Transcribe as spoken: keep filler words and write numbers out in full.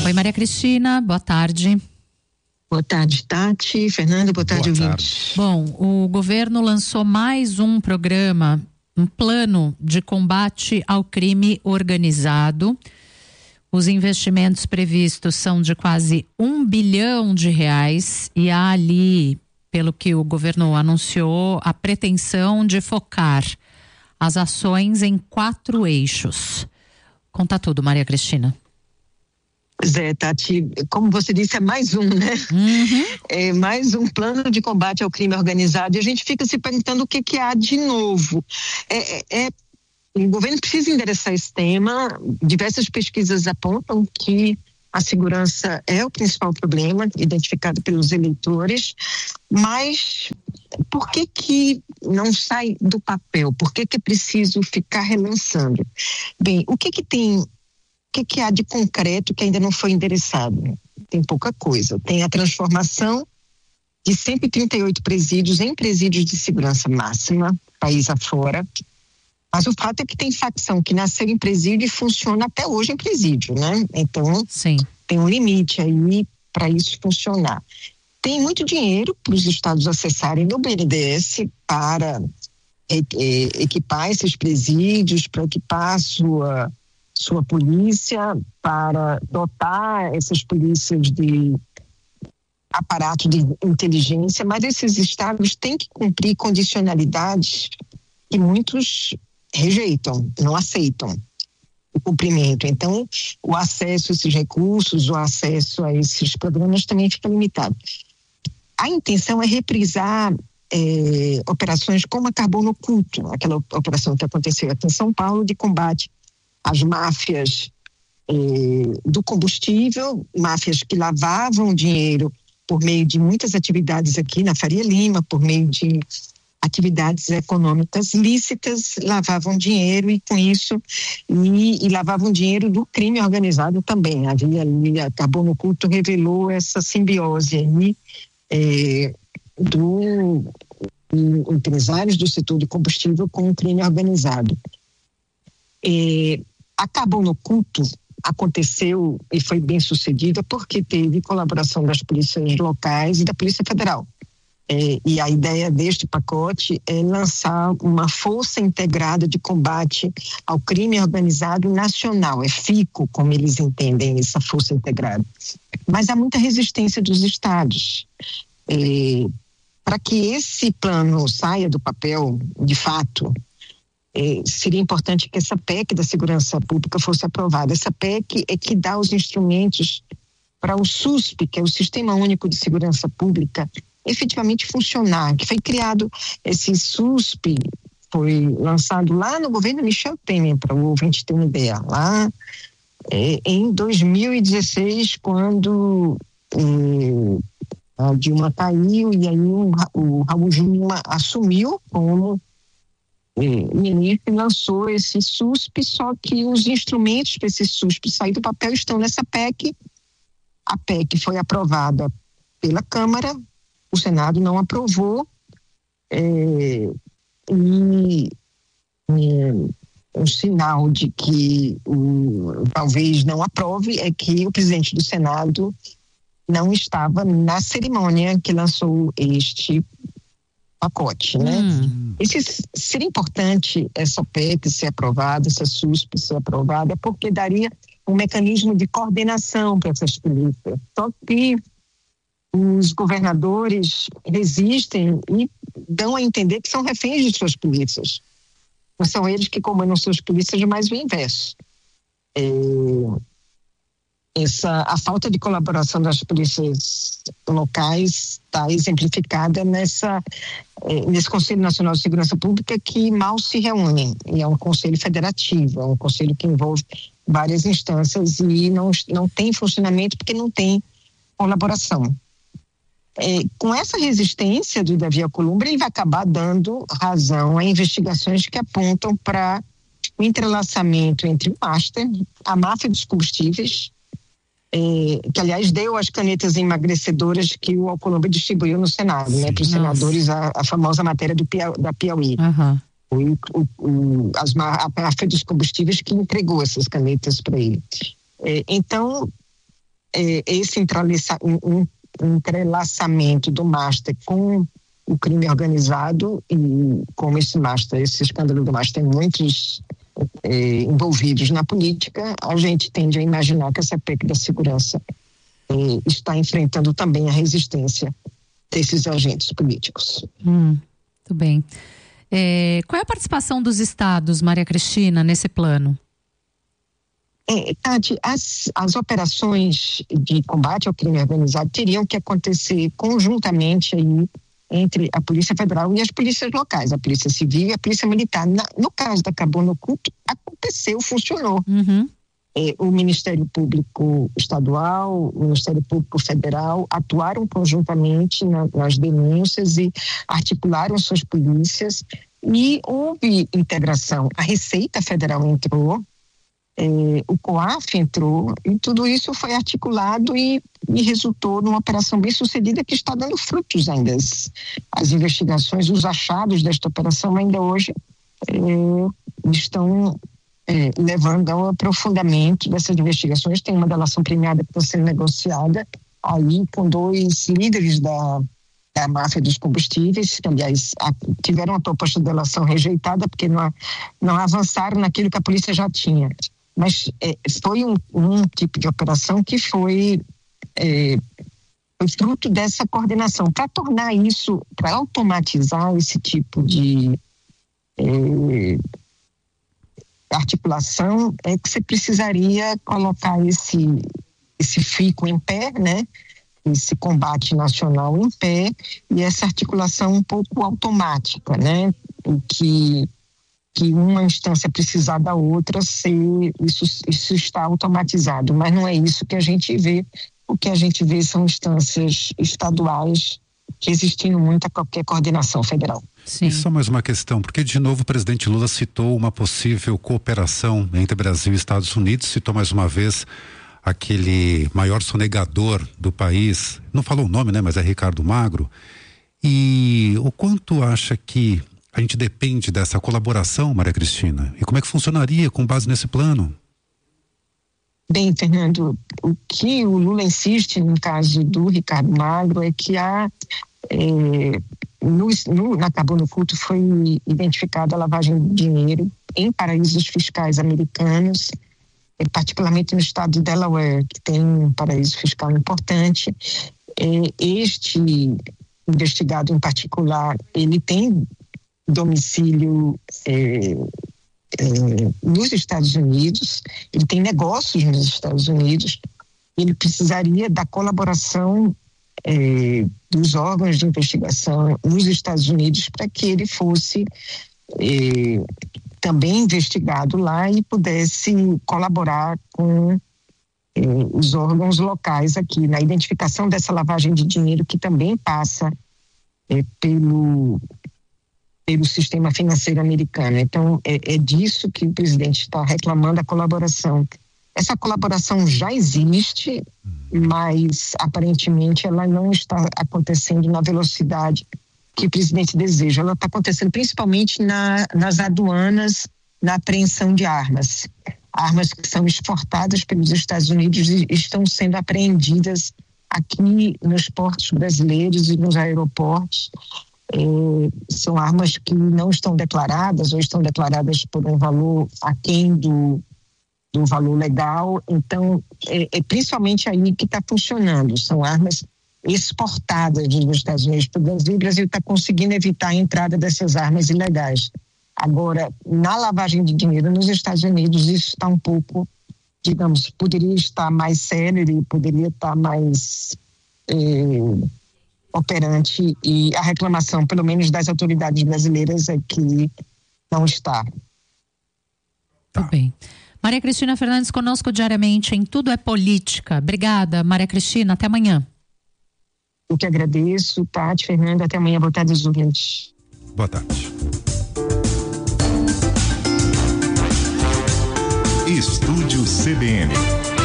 Oi, Maria Cristina, boa tarde. Boa tarde, Tati. Fernando, boa tarde, ouvintes. Bom, o governo lançou mais um programa, um plano de combate ao crime organizado. Os investimentos previstos são de quase um bilhão de reais e há ali, pelo que o governo anunciou, a pretensão de focar as ações em quatro eixos. Conta tudo, Maria Cristina. Pois é, Tati, como você disse, é mais um, né? Uhum. É mais um plano de combate ao crime organizado e a gente fica se perguntando o que que há de novo. É, é, é, o governo precisa endereçar esse tema. Diversas pesquisas apontam que a segurança é o principal problema identificado pelos eleitores, mas por que que não sai do papel? Por que que é preciso ficar relançando? Bem, o que que tem... O que, que há de concreto que ainda não foi endereçado? Tem pouca coisa. Tem a transformação de cento e trinta e oito presídios em presídios de segurança máxima, país afora. Mas o fato é que tem facção que nasceu em presídio e funciona até hoje em presídio, né? Então, sim, tem um limite aí para isso funcionar. Tem muito dinheiro para os estados acessarem no B N D E S para é, é, equipar esses presídios, para equipar a sua... sua polícia, para dotar essas polícias de aparato de inteligência, mas esses estados têm que cumprir condicionalidades que muitos rejeitam, não aceitam o cumprimento. Então, o acesso a esses recursos, o acesso a esses programas também fica limitado. A intenção é reprisar é, operações como a Carbono Oculto, aquela operação que aconteceu aqui em São Paulo de combate as máfias eh, do combustível, máfias que lavavam dinheiro por meio de muitas atividades aqui na Faria Lima, por meio de atividades econômicas lícitas, lavavam dinheiro e com isso, e, e lavavam dinheiro do crime organizado também. Havia ali, a Carbono Oculto revelou essa simbiose aí eh, do um, empresários do setor de combustível com o crime organizado. Eh, A Carbono Oculto aconteceu e foi bem sucedida porque teve colaboração das polícias locais e da Polícia Federal. É, e a ideia deste pacote é lançar uma força integrada de combate ao crime organizado nacional, é FICO, como eles entendem essa força integrada. Mas há muita resistência dos estados. É, para que esse plano saia do papel, de fato, É, seria importante que essa P E C da segurança pública fosse aprovada. Essa P E C é que dá os instrumentos para o SUSP, que é o Sistema Único de Segurança Pública, efetivamente funcionar. Que foi criado, esse SUSP foi lançado lá no governo Michel Temer, para o ouvinte ter uma ideia, lá é, em dois mil e dezesseis, quando é, a Dilma caiu e aí o, o Raul Jungmann assumiu como o ministro lançou esse SUSP, só que os instrumentos para esse SUSP sair do papel estão nessa P E C. A P E C foi aprovada pela Câmara, o Senado não aprovou, é, e é, um sinal de que o, talvez não aprove é que o presidente do Senado não estava na cerimônia que lançou este pacote, né? Hum. Esse, seria importante essa P E C ser aprovada, essa SUSP ser aprovada, porque daria um mecanismo de coordenação para essas polícias. Só que os governadores resistem e dão a entender que são reféns de suas polícias. Não são eles que comandam suas polícias, mas o inverso. É, essa, a falta de colaboração das polícias locais está exemplificada nessa, nesse Conselho Nacional de Segurança Pública, que mal se reúne, e é um conselho federativo, é um conselho que envolve várias instâncias e não, não tem funcionamento porque não tem colaboração. É, com essa resistência do Davi Alcolumbre, ele vai acabar dando razão a investigações que apontam para o entrelaçamento entre o Master, a máfia dos combustíveis, É, que aliás deu as canetas emagrecedoras que o Alcolumbre distribuiu no Senado, né, para os senadores, a, a famosa matéria do Pia, da Piauí. Uhum. O, o, o, as, a máfia dos combustíveis que entregou essas canetas para ele. É, então, é, esse entrelaça, um, um entrelaçamento do Master com o crime organizado, e como esse Master, esse escândalo do Master tem muitos é, envolvidos na política, a gente tende a imaginar que essa P E C da segurança é, está enfrentando também a resistência desses agentes políticos. Hum, muito bem. É, qual é a participação dos estados, Maria Cristina, nesse plano? É, Tati, as, as operações de combate ao crime organizado teriam que acontecer conjuntamente aí entre a Polícia Federal e as polícias locais, a Polícia Civil e a Polícia Militar. Na, no caso da Acabou no Culto, aconteceu, funcionou. Uhum. É, o Ministério Público Estadual, o Ministério Público Federal atuaram conjuntamente na, nas denúncias e articularam suas polícias, e houve integração. A Receita Federal entrou, é, o COAF entrou, e tudo isso foi articulado e, e resultou numa operação bem sucedida que está dando frutos ainda. As, as investigações, os achados desta operação ainda hoje é, estão é, levando ao aprofundamento dessas investigações. Tem uma delação premiada que está sendo negociada aí com dois líderes da da máfia dos combustíveis, que, aliás, a, tiveram a proposta de delação rejeitada porque não, não avançaram naquilo que a polícia já tinha. Mas é, foi um, um tipo de operação que foi, é, foi fruto dessa coordenação. Para tornar isso, para automatizar esse tipo de é, articulação, é que você precisaria colocar esse, esse fico em pé, né? Esse combate nacional em pé e essa articulação um pouco automática, né? O que, que uma instância precisar da outra, ser, isso, isso está automatizado, mas não é isso que a gente vê. O que a gente vê são instâncias estaduais resistindo muito a qualquer coordenação federal. Sim. E só mais uma questão, porque de novo o presidente Lula citou uma possível cooperação entre Brasil e Estados Unidos, citou mais uma vez aquele maior sonegador do país, não falou o nome, né, mas é Ricardo Magro. E o quanto acha que a gente depende dessa colaboração, Maria Cristina? E como é que funcionaria com base nesse plano? Bem, Fernando, o que o Lula insiste no caso do Ricardo Magro é que há, é, no, no, na Acabou no Culto foi identificada a lavagem de dinheiro em paraísos fiscais americanos, particularmente no estado de Delaware, que tem um paraíso fiscal importante. Este investigado em particular, ele tem domicílio é, é, nos Estados Unidos, ele tem negócios nos Estados Unidos, ele precisaria da colaboração é, dos órgãos de investigação nos Estados Unidos para que ele fosse é, também investigado lá e pudesse colaborar com eh, os órgãos locais aqui na identificação dessa lavagem de dinheiro que também passa eh, pelo, pelo sistema financeiro americano. Então, é, é disso que o presidente está reclamando, a colaboração. Essa colaboração já existe, mas aparentemente ela não está acontecendo na velocidade que o presidente deseja. Ela está acontecendo principalmente na, nas aduanas, na apreensão de armas. Armas que são exportadas pelos Estados Unidos e estão sendo apreendidas aqui nos portos brasileiros e nos aeroportos. É, são armas que não estão declaradas ou estão declaradas por um valor aquém do, do valor legal. Então, é, é principalmente aí que está funcionando. São armas exportadas dos Estados Unidos para o Brasil. O Brasil está conseguindo evitar a entrada dessas armas ilegais. Agora, na lavagem de dinheiro nos Estados Unidos, isso está um pouco, digamos, poderia estar mais sério, poderia estar mais eh, operante, e a reclamação, pelo menos das autoridades brasileiras, é que não está. Tudo bem. Maria Cristina Fernandes conosco diariamente em Tudo é Política. Obrigada, Maria Cristina. Até amanhã. Eu que agradeço, Tati, Fernanda, até amanhã, boa tarde aos ouvintes. Boa tarde. Estúdio C B N.